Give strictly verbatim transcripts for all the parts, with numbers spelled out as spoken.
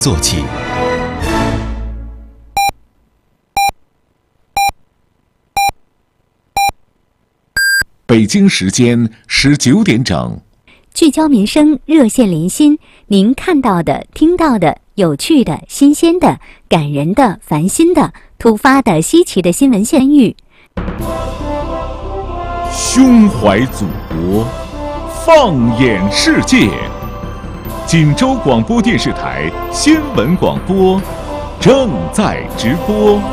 做起。北京时间十九点整， 聚焦民生，热线连心。您看到的、听到的、有趣的、新鲜的、感人的、烦心的、突发的、稀奇的新闻现遇。 胸怀祖国，放眼世界。锦州广播电视台新闻广播正在直播。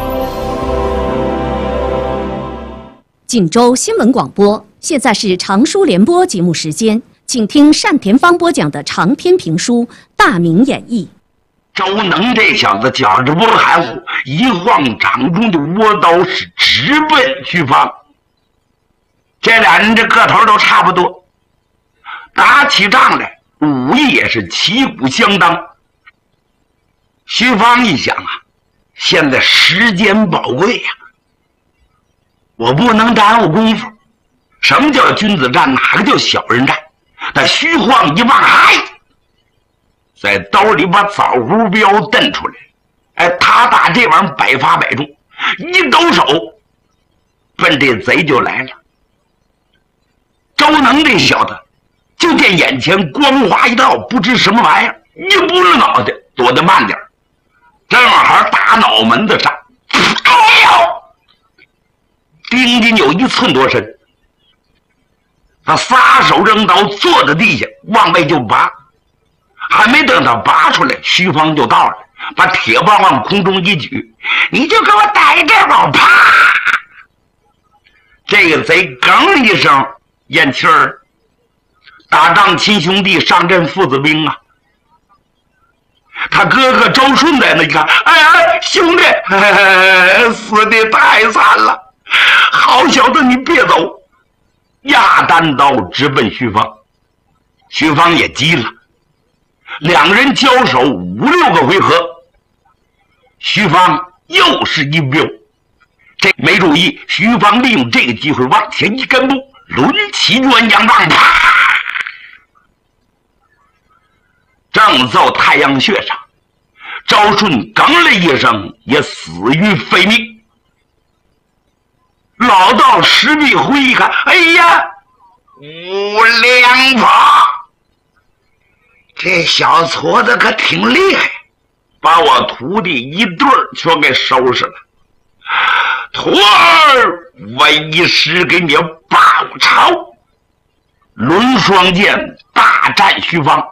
锦州新闻广播，现在是长书联播节目时间，请听单田芳播讲的长篇评书《大明演义》。 周能这小子觉着不含糊，一晃掌中的倭刀是直奔徐芳。这俩人这个头都差不多，打起仗来武艺也是旗鼓相当。徐芳一想啊，现在时间宝贵呀、啊，我不能耽误功夫。什么叫君子战，哪个叫小人战？他虚晃一望，嗨，在兜里把枣核镖瞪出来，哎，他打这玩意儿百发百中，一抖手奔这贼就来了。周能这小子就见眼前光滑一道不知什么玩意儿，一不是脑袋躲得慢点，正好打脑门子上，哎呦，丁丁有一寸多深。他撒手扔刀，坐在地下往外就拔，还没等他拔出来，徐芳就到了，把铁棒往空中一举，你就给我逮这宝！啪！这个贼哽一声咽气儿。打仗亲兄弟，上阵父子兵啊！他哥哥周顺在那一看，哎哎，兄弟，哎，死的太惨了！好小子，你别走！压单刀直奔徐芳，徐芳也急了。两人交手五六个回合，徐芳又是一镖，这没注意，徐芳利用这个机会往前一跟步，抡起鸳鸯棒，啪！正揍太阳穴上，周顺哽了一声，也死于非命。老道石壁辉一看，哎呀，无良法！这小矬子可挺厉害，把我徒弟一对儿全给收拾了。徒儿，为师给你报仇！抡双剑大战徐芳。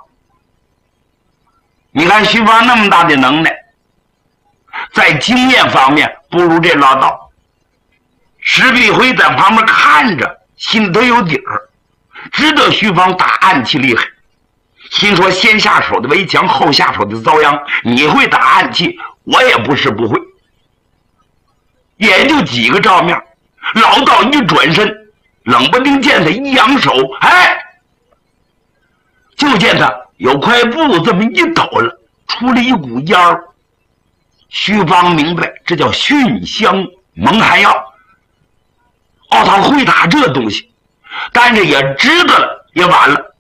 你看徐芳那么大的能耐，在经验方面不如这老道。石壁辉在旁边看着，心里头有底儿，知道徐芳打暗器厉害，心说先下手的围墙，后下手的遭殃。你会打暗器，我也不是不会。也就几个照面，老道一转身，冷不丁见他一扬手，哎，就见他有块布这么一抖了，出了一股烟儿。徐芳明白，这叫熏香蒙汗药。哦，他会打这东西，但是也知道了，也晚了。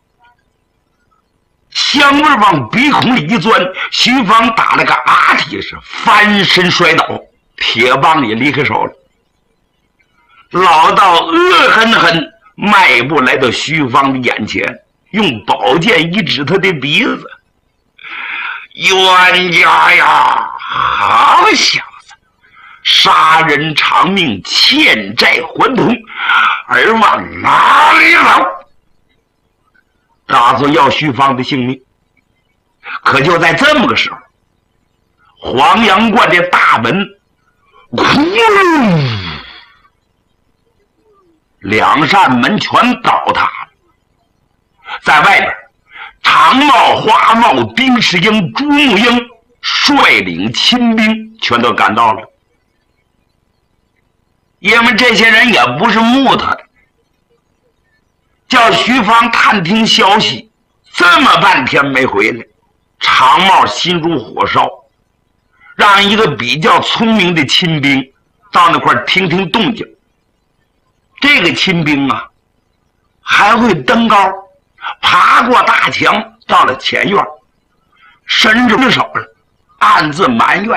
香味往鼻孔里一钻，徐芳打了个啊体是翻身摔倒，铁棒也离开手了。老道恶狠狠迈步来到徐芳的眼前，用宝剑一指他的鼻子：“冤家呀，好小子，杀人偿命，欠债还童，而往哪里走？”打算要徐芳的性命。可就在这么个时候，黄阳观的大门呼噜，两扇门全倒塌了。在外边，长帽、花帽、丁世英、朱木英率领亲兵全都赶到了。因为这些人也不是木他的，叫徐芳探听消息，这么半天没回来，长帽心如火烧，让一个比较聪明的亲兵到那块听听动静。这个亲兵啊，还会登高，爬过大墙，到了前院， 伸出手了，暗自埋怨